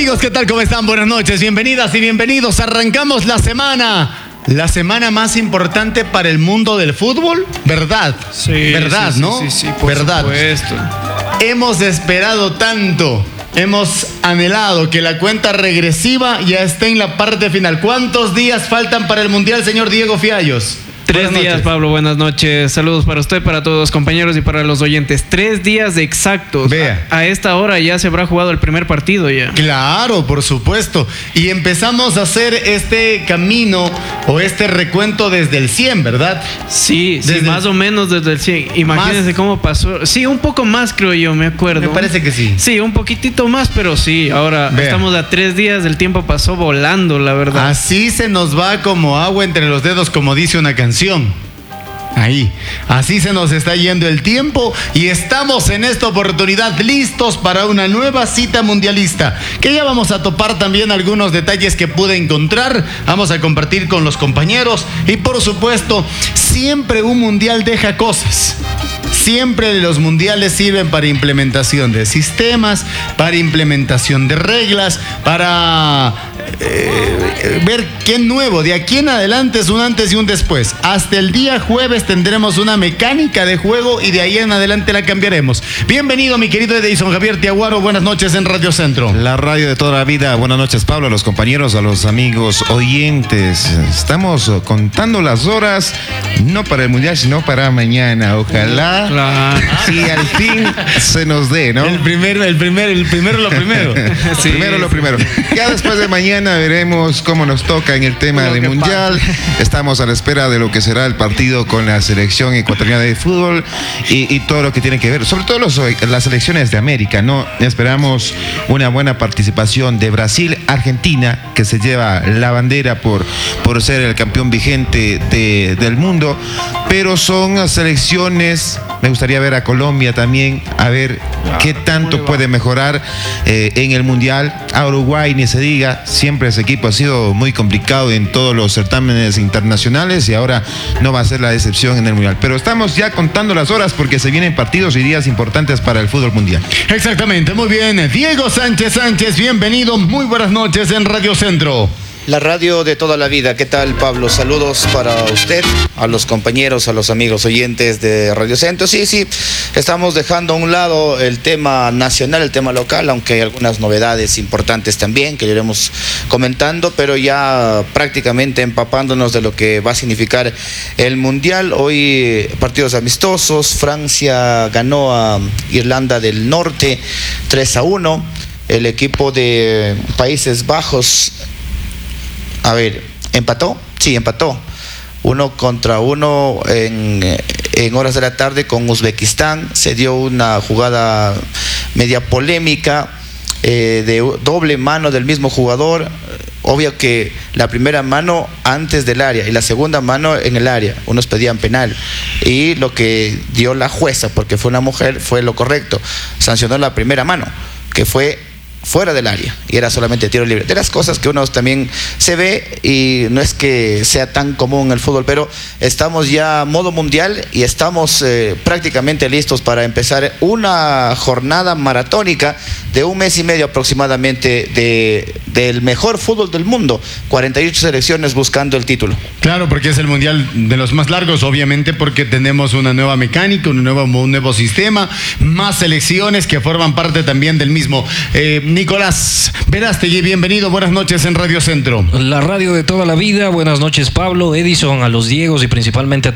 amigos? ¿Qué tal? ¿Cómo están? Buenas noches, bienvenidas y bienvenidos. Arrancamos la semana más importante para el mundo del fútbol, ¿verdad? Sí, ¿verdad, sí, no? Sí, por ¿verdad? supuesto. Hemos esperado tanto, hemos anhelado que la cuenta regresiva ya esté en la parte final. ¿Cuántos días faltan para el Mundial, señor Diego Fiallos? 3 días, Pablo, buenas noches. Saludos para usted, para todos los compañeros y para los oyentes. 3 días exactos. Vea. A esta hora ya se habrá jugado el primer partido ya. Claro, por supuesto. Y empezamos a hacer este camino o este recuento desde el 100, ¿verdad? Sí, más o menos desde el 100. Imagínense cómo pasó. Sí, un poco más creo yo, me acuerdo. Me parece que sí. Sí, un poquitito más, pero sí. Ahora estamos a 3 días, el tiempo pasó volando, la verdad. Así se nos va como agua entre los dedos, como dice una canción. Ahí, así se nos está yendo el tiempo y estamos en esta oportunidad listos para una nueva cita mundialista, que ya vamos a topar también algunos detalles que pude encontrar, vamos a compartir con los compañeros y por supuesto, siempre un mundial deja cosas. Siempre los mundiales sirven para implementación de sistemas, para implementación de reglas, para ver qué nuevo. De aquí en adelante es un antes y un después. Hasta el día jueves tendremos una mecánica de juego y de ahí en adelante la cambiaremos. Bienvenido, mi querido Edison Javier Tiaguaro. Buenas noches en Radio Centro. La radio de toda la vida. Buenas noches, Pablo, a los compañeros, a los amigos oyentes. Estamos contando las horas, no para el mundial, sino para mañana. Ojalá. Claro. Y al fin se nos dé, ¿no? El primero lo primero. Sí. Primero lo primero. Ya después de mañana veremos cómo nos toca en el tema de mundial. Estamos a la espera de lo que será el partido con la selección ecuatoriana de fútbol y todo lo que tiene que ver, sobre todo las selecciones de América, ¿no? Esperamos una buena participación de Brasil, Argentina, que se lleva la bandera por ser el campeón vigente del mundo, pero son selecciones. Me gustaría ver a Colombia también, a ver qué tanto puede mejorar en el mundial. A Uruguay ni se diga, siempre ese equipo ha sido muy complicado en todos los certámenes internacionales y ahora no va a ser la excepción en el mundial. Pero estamos ya contando las horas porque se vienen partidos y días importantes para el fútbol mundial. Exactamente, muy bien. Diego Sánchez, bienvenido, muy buenas noches en Radio Centro. La radio de toda la vida. ¿Qué tal, Pablo? Saludos para usted, a los compañeros, a los amigos oyentes de Radio Centro. Sí, estamos dejando a un lado el tema nacional, el tema local, aunque hay algunas novedades importantes también que iremos comentando, pero ya prácticamente empapándonos de lo que va a significar el Mundial. Hoy partidos amistosos. Francia ganó a Irlanda del Norte 3-1. El equipo de Países Bajos empató. 1-1 en horas de la tarde con Uzbekistán. Se dio una jugada media polémica de doble mano del mismo jugador. Obvio que la primera mano antes del área y la segunda mano en el área. Unos pedían penal. Y lo que dio la jueza, porque fue una mujer, fue lo correcto. Sancionó la primera mano, que fue fuera del área y era solamente tiro libre. De las cosas que uno también se ve y no es que sea tan común el fútbol, pero estamos ya modo mundial y estamos prácticamente listos para empezar una jornada maratónica de 1 mes y medio aproximadamente del mejor fútbol del mundo. 48 selecciones buscando el título. Claro, porque es el mundial de los más largos, obviamente, porque tenemos una nueva mecánica, un nuevo sistema, más selecciones que forman parte también del mismo. Nicolás Verástegui, bienvenido, buenas noches en Radio Centro. La radio de toda la vida, buenas noches, Pablo, Edison, a los Diegos y principalmente a